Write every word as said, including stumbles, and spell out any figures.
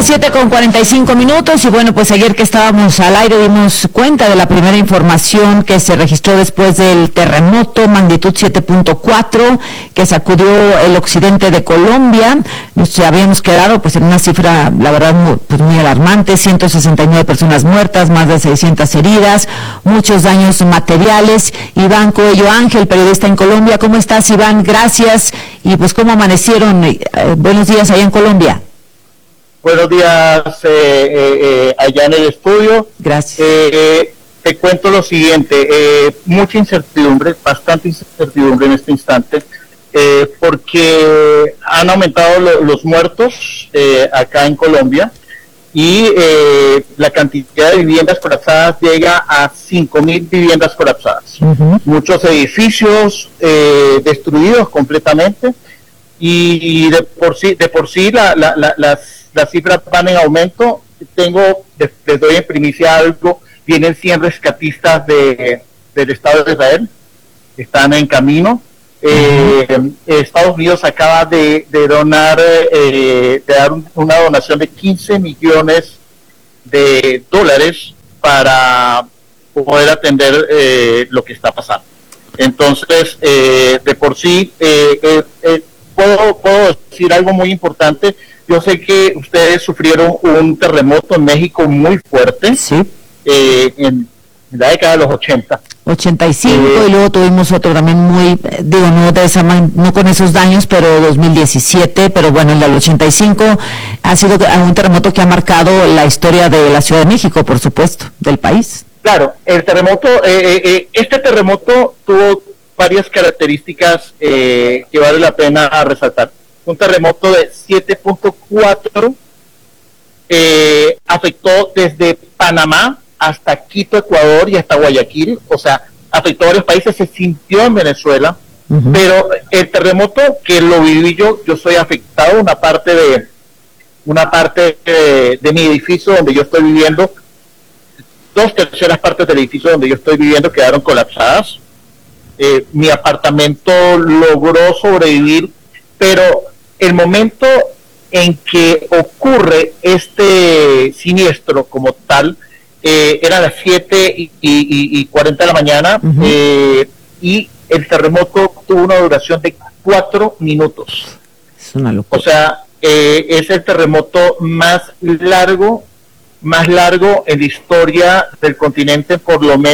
las siete con cuarenta y cinco minutos y bueno, pues ayer que estábamos al aire dimos cuenta de la primera información que se registró después del terremoto magnitud siete punto cuatro que sacudió el occidente de Colombia. Nos habíamos quedado pues en una cifra, la verdad, muy, pues muy alarmante, ciento sesenta y nueve personas muertas, más de seiscientas heridas, muchos daños materiales. Iván Coello Ángel, periodista en Colombia. ¿Cómo estás, Iván? Gracias. Y pues, ¿cómo amanecieron? Eh, buenos días allá en Colombia. Buenos días eh, eh, eh, allá en el estudio. Gracias. Eh, te cuento lo siguiente, eh, mucha incertidumbre, bastante incertidumbre en este instante, eh, porque han aumentado lo, los muertos eh, acá en Colombia y eh, la cantidad de viviendas colapsadas llega a cinco mil viviendas colapsadas. Uh-huh. Muchos edificios eh, destruidos completamente y, y de por sí, de por sí la, la, la, las las cifras van en aumento. Tengo, les, les doy en primicia algo, vienen cien rescatistas de, del Estado de Israel, están en camino. Eh, Estados Unidos acaba de, de donar, eh, de dar un, una donación de quince millones de dólares para poder atender eh, lo que está pasando. Entonces, eh, de por sí, eh, eh, eh, puedo, puedo decir algo muy importante. Yo sé que ustedes sufrieron un terremoto en México muy fuerte, sí, eh, en, en la década de los ochenta. ochenta y cinco, eh, y luego tuvimos otro también muy, digo, no de esa no con esos daños, pero dos mil diecisiete, pero bueno, el del ochenta y cinco ha sido un terremoto que ha marcado la historia de la Ciudad de México, por supuesto, del país. Claro, el terremoto, eh, eh, este terremoto tuvo varias características eh, que vale la pena resaltar. Un terremoto de siete punto cuatro eh, afectó desde Panamá hasta Quito, Ecuador, y hasta Guayaquil, o sea, afectó a varios países, se sintió en Venezuela, uh-huh. Pero el terremoto que lo viví yo, yo soy afectado, una parte de una parte de, de mi edificio donde yo estoy viviendo, dos terceras partes del edificio donde yo estoy viviendo quedaron colapsadas. Eh, mi apartamento logró sobrevivir, pero el momento en que ocurre este siniestro como tal, eh, era las siete y, y, y cuarenta de la mañana, uh-huh. eh, y el terremoto tuvo una duración de cuatro minutos. Es una locura. O sea, eh, es el terremoto más largo, más largo en la historia del continente, por lo menos.